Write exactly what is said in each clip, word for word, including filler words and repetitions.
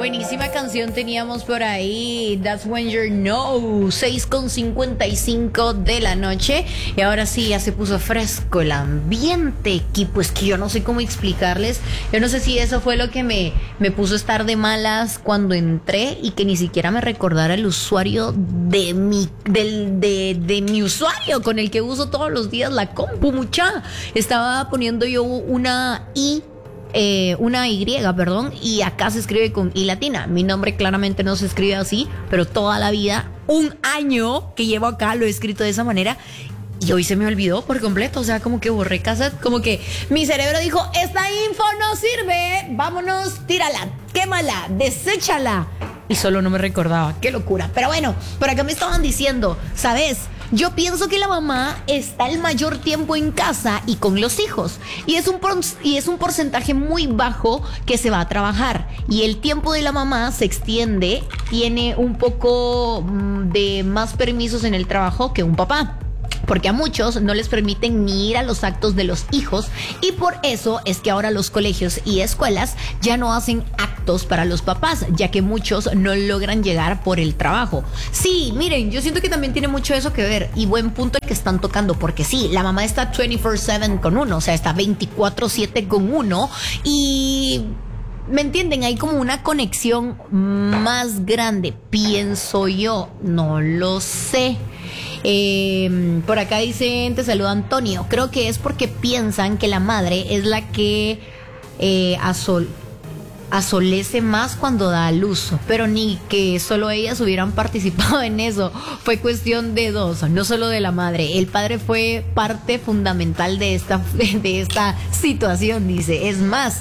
buenísima canción teníamos por ahí. That's When You Know. seis con cincuenta y cinco de la noche. Y ahora sí, ya se puso fresco el ambiente. Y pues que yo no sé cómo explicarles. Yo no sé si eso fue lo que me, me puso a estar de malas cuando entré y que ni siquiera me recordara el usuario de mi, del, de, de mi usuario con el que uso todos los días la compu, mucha. Estaba poniendo yo una I. Eh, una Y, perdón, y acá se escribe con I latina. Mi nombre claramente no se escribe así, pero toda la vida, un año que llevo acá, lo he escrito de esa manera. Y hoy se me olvidó por completo, o sea, como que borré cassette, como que mi cerebro dijo, esta info no sirve, vámonos, tírala, quémala, deséchala. Y solo no me recordaba, qué locura. Pero bueno, por acá me estaban diciendo, ¿sabes? Yo pienso que la mamá está el mayor tiempo en casa y con los hijos. Y es un, por, y es un porcentaje muy bajo que se va a trabajar. Y el tiempo de la mamá se extiende, tiene un poco mmm, de más permisos en el trabajo que un papá. Porque a muchos no les permiten ni ir a los actos de los hijos y por eso es que ahora los colegios y escuelas ya no hacen actos para los papás, ya que muchos no logran llegar por el trabajo. Sí, miren, yo siento que también tiene mucho eso que ver y buen punto el que están tocando, porque sí, la mamá está veinticuatro siete con uno, o sea, está veinticuatro siete con uno y... ¿me entienden? Hay como una conexión más grande, pienso yo, no lo sé. Eh, por acá dicen, te saluda Antonio. Creo que es porque piensan que la madre es la que eh, asol, asolece más cuando da a luz, pero ni que solo ellas hubieran participado en eso. Fue cuestión de dos, no solo de la madre. El padre fue parte fundamental de esta, de esta situación, dice. Es más,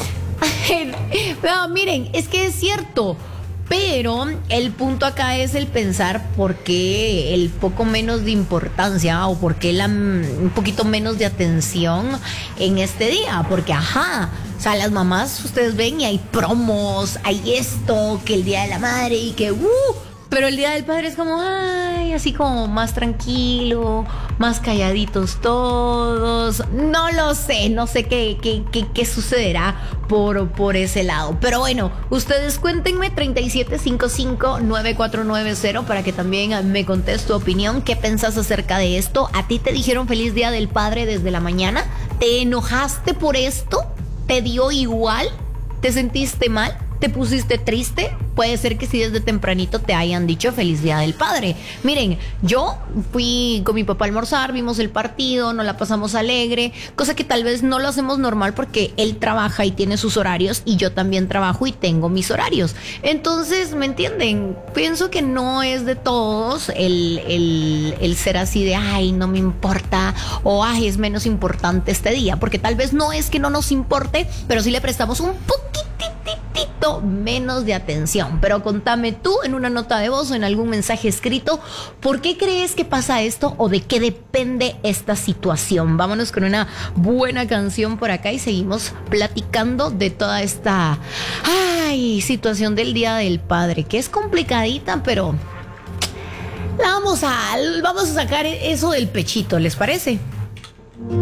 no, miren, es que es cierto. Pero el punto acá es el pensar por qué el poco menos de importancia o por qué la, un poquito menos de atención en este día. Porque, ajá, o sea, las mamás, ustedes ven y hay promos, hay esto, que el Día de la Madre y que, uh, pero el Día del Padre es como, ay, así como más tranquilo, más calladitos todos. No lo sé, no sé qué, qué, qué, qué sucederá por, por ese lado. Pero bueno, ustedes cuéntenme treinta y siete cincuenta y cinco nueve cuatro nueve cero para que también me contes tu opinión. ¿Qué pensás acerca de esto? ¿A ti te dijeron feliz Día del Padre desde la mañana? ¿Te enojaste por esto? ¿Te dio igual? ¿Te sentiste mal? ¿Te pusiste triste? Puede ser que si desde tempranito te hayan dicho feliz Día del Padre. Miren, yo fui con mi papá a almorzar, vimos el partido, nos la pasamos alegre, cosa que tal vez no lo hacemos normal porque él trabaja y tiene sus horarios y yo también trabajo y tengo mis horarios. Entonces, ¿me entienden? Pienso que no es de todos el, el, el ser así de, ay, no me importa, o ay, es menos importante este día, porque tal vez no es que no nos importe, pero sí le prestamos un poquitito menos de atención. Pero contame tú en una nota de voz o en algún mensaje escrito, ¿por qué crees que pasa esto o de qué depende esta situación? Vámonos con una buena canción por acá y seguimos platicando de toda esta ay, situación del Día del Padre, que es complicadita, pero la vamos a, vamos a sacar eso del pechito, ¿les parece?